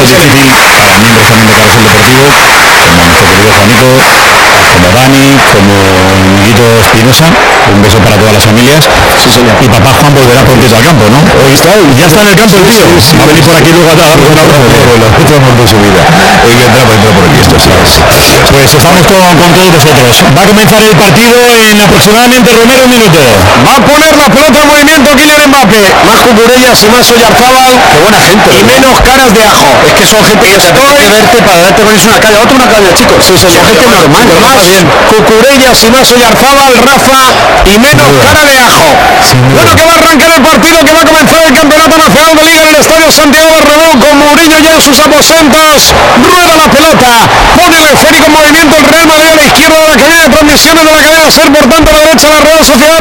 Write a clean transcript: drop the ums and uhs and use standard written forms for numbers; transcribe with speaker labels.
Speaker 1: difícil para miembros también de Carrusel Deportivo, como nuestro querido Juanico, como Dani, como Guito Espinosa, un beso para todas las familias.
Speaker 2: Sí, señor.
Speaker 1: Y papá Juan volverá prontito al campo, ¿no?
Speaker 2: Hoy está,
Speaker 1: Ya está en el campo el tío. Va a venir por aquí luego a dar una
Speaker 2: de su vida. Hoy vendrá por aquí, esto sí.
Speaker 1: Pues estamos con todos vosotros. Va a comenzar el partido en aproximadamente, Romero, un minuto.
Speaker 3: Va a poner la pelota en movimiento Kylian Mbappé. Más Cucurellas y más Oyarzábal.
Speaker 2: Qué buena gente.
Speaker 3: Y menos caras de ajo.
Speaker 2: Es que son gente que se tiene que verte para darte con eso una calle. Otra una calle, chicos. Sí, son gente normal.
Speaker 3: Más Cucurellas y más Oyarzábal, Rafa, y menos cara de ajo. Bueno, que va a arrancar el partido, que va a comenzar el Campeonato Nacional de Liga en el Estadio Santiago Bernabéu, con Mourinho ya en sus aposentos. Rueda la pelota, pone el esférico en movimiento el Real Madrid a la izquierda de la cadena de transmisiones de la cadena SER, por tanto a la derecha la Real Sociedad